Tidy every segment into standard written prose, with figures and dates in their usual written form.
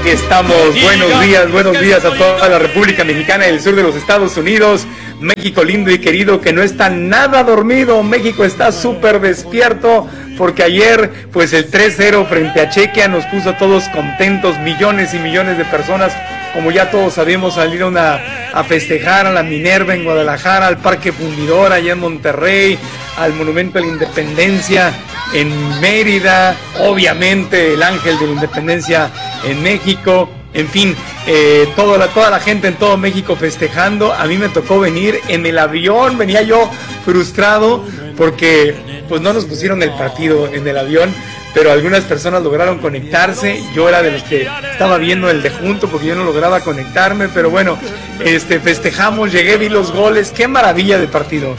Aquí estamos, buenos días a toda la República Mexicana y el sur de los Estados Unidos. México lindo y querido que no está nada dormido, México está súper despierto porque ayer pues el 3-0 frente a Chequia nos puso a todos contentos, millones y millones de personas, como ya todos sabemos, salieron a festejar a la Minerva en Guadalajara, al Parque Fundidor allá en Monterrey, al Monumento a la Independencia en Mérida, obviamente el Ángel de la Independencia en México, en fin, toda la gente en todo México festejando. A mí me tocó venir en el avión, venía yo frustrado porque pues no nos pusieron el partido en el avión, pero algunas personas lograron conectarse. Yo era de los que estaba viendo el de junto porque yo no lograba conectarme, pero bueno, festejamos, llegué, vi los goles, qué maravilla de partido.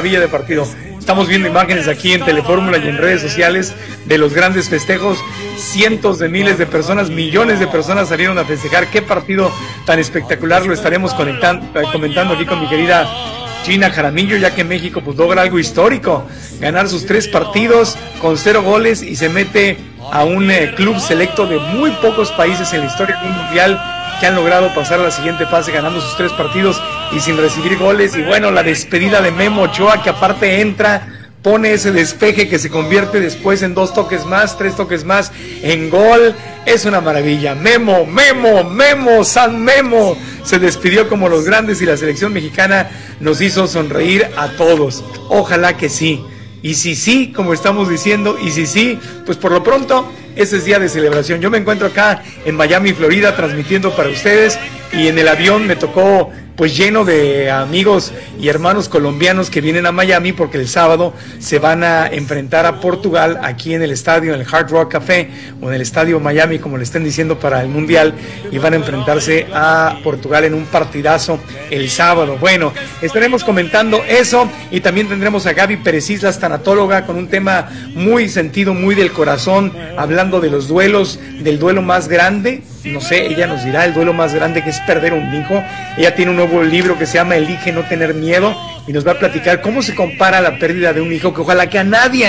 Estamos viendo imágenes aquí en Telefórmula y en redes sociales de los grandes festejos. Cientos de miles de personas, millones de personas salieron a festejar. Qué partido tan espectacular, lo estaremos comentando aquí con mi querida Gina Jaramillo, ya que México pues logra algo histórico, ganar sus 3 partidos con 0 goles y se mete a un club selecto de muy pocos países en la historia de un mundial que han logrado pasar a la siguiente fase ganando sus 3 partidos y sin recibir goles. Y bueno, la despedida de Memo Ochoa, que aparte entra, pone ese despeje que se convierte después en 2 toques más, 3 toques más en gol. Es una maravilla. Memo, San Memo se despidió como los grandes y la selección mexicana nos hizo sonreír a todos. Ojalá que sí. Y si sí, como estamos diciendo, y si sí, pues por lo pronto, ese es día de celebración. Yo me encuentro acá en Miami, Florida, transmitiendo para ustedes, y en el avión me tocó pues lleno de amigos y hermanos colombianos que vienen a Miami porque el sábado se van a enfrentar a Portugal aquí en el estadio, en el Hard Rock Café o en el estadio Miami, como le estén diciendo, para el Mundial, y van a enfrentarse a Portugal en un partidazo el sábado. Bueno, estaremos comentando eso y también tendremos a Gaby Pérez Islas, tanatóloga, con un tema muy sentido, muy del corazón, hablando de los duelos, del duelo más grande. No sé, ella nos dirá el duelo más grande, que es perder un hijo. Ella tiene un nuevo libro que se llama Elige no tener miedo y nos va a platicar cómo se compara la pérdida de un hijo, que ojalá que a nadie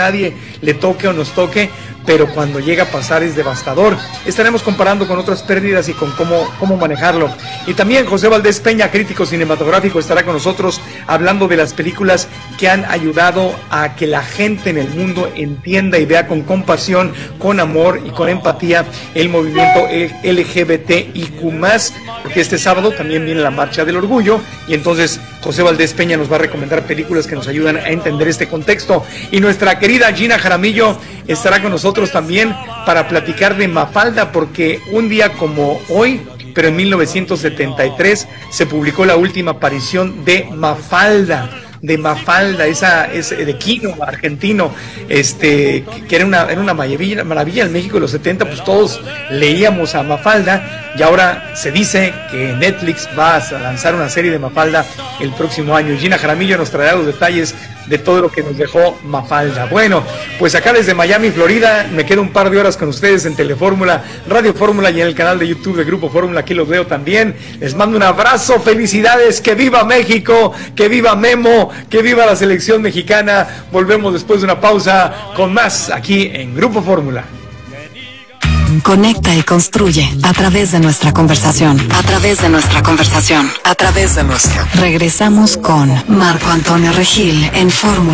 le toque o nos toque, pero cuando llega a pasar es devastador. Estaremos comparando con otras pérdidas y con cómo manejarlo. Y también José Valdés Peña, crítico cinematográfico, estará con nosotros hablando de las películas que han ayudado a que la gente en el mundo entienda y vea con compasión, con amor y con empatía el movimiento LGBTIQ+, porque este sábado también viene la Marcha del Orgullo, y entonces José Valdés Peña nos va a recomendar películas que nos ayudan a entender este contexto. Y nuestra querida Gina Jaramillo estará con nosotros también para platicar de Mafalda, porque un día como hoy, pero en 1973, se publicó la última aparición de Mafalda, esa es de Kino, argentino, que era una maravilla en México de los 70, pues todos leíamos a Mafalda, y ahora se dice que Netflix va a lanzar una serie de Mafalda el próximo año. Gina Jaramillo nos traerá los detalles de todo lo que nos dejó Mafalda. Bueno, pues acá desde Miami, Florida, me quedo un par de horas con ustedes en Telefórmula, Radio Fórmula y en el canal de YouTube de Grupo Fórmula, aquí los veo también. Les mando un abrazo, felicidades, que viva México, que viva Memo, que viva la selección mexicana. Volvemos después de una pausa con más aquí en Grupo Fórmula. Conecta y construye a través de nuestra conversación. Regresamos con Marco Antonio Regil en Fórmula.